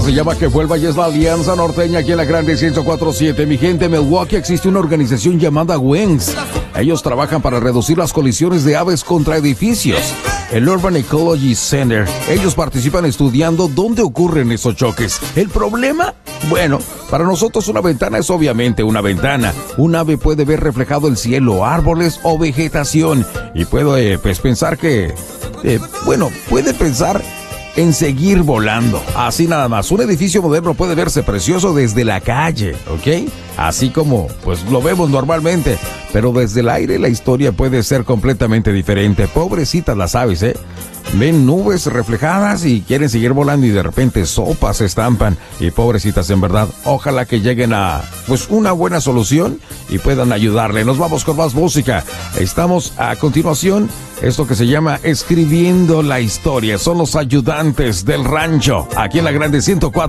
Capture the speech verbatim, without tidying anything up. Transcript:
se llama Que Vuelva y es la Alianza Norteña aquí en la Grande ciento cuatro punto siete. Mi gente, en Milwaukee existe una organización llamada Wings. Ellos trabajan para reducir las colisiones de aves contra edificios. El Urban Ecology Center. Ellos participan estudiando dónde ocurren esos choques. ¿El problema? Bueno, para nosotros una ventana es obviamente una ventana. Un ave puede ver reflejado el cielo, árboles o vegetación. Y puede pues, pensar que... Eh, bueno, puede pensar... en seguir volando. Así nada más. Un edificio moderno puede verse precioso desde la calle, ¿ok? Así como, pues, lo vemos normalmente. Pero desde el aire la historia puede ser completamente diferente. Pobrecitas las aves, ¿eh? Ven nubes reflejadas y quieren seguir volando y de repente sopas se estampan. Y pobrecitas, en verdad, ojalá que lleguen a, pues, una buena solución y puedan ayudarle. Nos vamos con más música. Estamos a continuación, esto que se llama Escribiendo la Historia. Son los ayudantes del rancho, aquí en la Grande ciento cuatro.